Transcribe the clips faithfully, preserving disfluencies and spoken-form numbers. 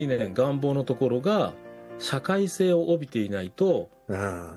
念、願望のところが社会性を帯びていないとうん、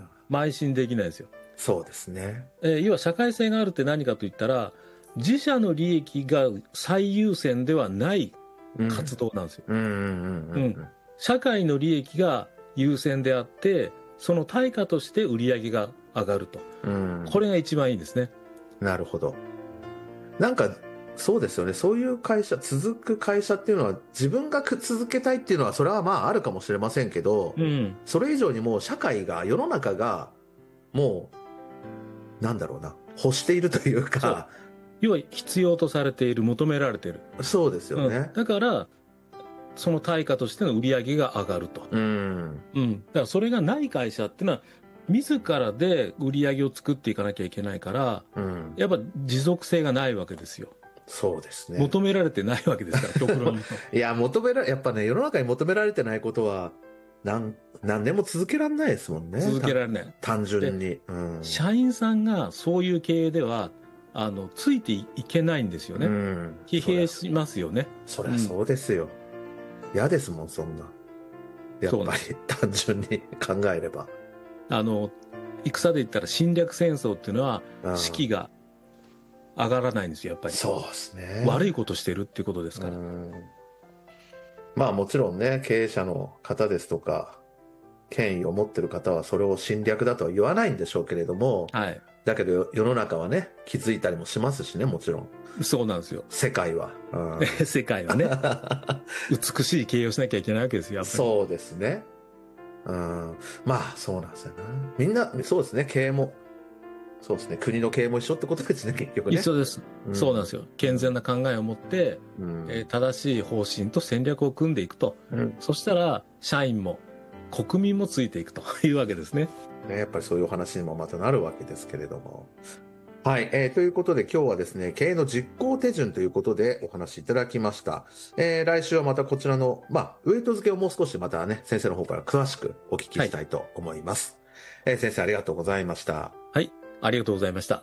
邁進できないんですよ。 そうですね。 えー要は社会性があるって何かといったら、自社の利益が最優先ではないうん、 活動なんですよ。 うんうんうんうんうん社会の利益が優先であって、その対価として売り上げが上がると。 うんこれが一番いいんですね。 なるほど。なんか、そうですよね。そういう会社、続く会社っていうのは、自分がく続けたいっていうのは、それはまああるかもしれませんけど、 うん。 それ以上にもう社会が、世の中が、もう、なんだろうな、欲しているというか、 要は必要とされている、求められている。 そうですよねうん。。だから、その対価としての売り上げが上がると。 うん。 うん。だからそれがない会社っていうのは、自らで売り上げを作っていかなきゃいけないから、 うん。 やっぱ持続性がないわけですよ。 そうですね。 求められてないわけですから、極論言うと。 いや、求められ、やっぱね、世の中に求められてないことは、何、何年も続けられないですもんね。 続けられない。 単純に。うん。 社員さんがそういう経営では、あの、ついていけないんですよね。 うん。 疲弊しますよね。 そりゃそうですよ。嫌ですもん、そんな。やっそうなんぱり、単純に考えれば。 あの、戦で言ったら侵略戦争っていうのは、 うん士気が上がらないんですよ、やっぱり。 そうですね。 悪いことしてるっていうことですから。 うんまあもちろんね、経営者の方ですとか、権威を持ってる方はそれを侵略だとは言わないんでしょうけれども、 はい。 だけど世の中はね、気づいたりもしますしね、もちろん。 そうなんですよ。 世界は。うん世界はね、美しい経営をしなきゃいけないわけですよ、やっぱり。 そうですね。うんまあそうなんですよね。みんな、そうですね、経営も。そうですね、国の経営も一緒ってことですね、結局ね。 一緒です。 うんそうなんですよ。健全な考えを持って、 うんえー正しい方針と戦略を組んでいくと。 うんそしたら、社員も国民もついていくというわけですね。 ね、やっぱりそういうお話にもまたなるわけですけれども。はい、えーということで今日はですね、経営の実行手順ということでお話しいただきました。えー来週はまたこちらの、まあ、ウェイト付けをもう少しまたね、先生の方から詳しくお聞きしたいと思います。えー先生ありがとうございました。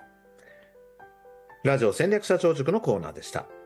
はい。ありがとうございました。 ラジオ戦略社長塾のコーナーでした。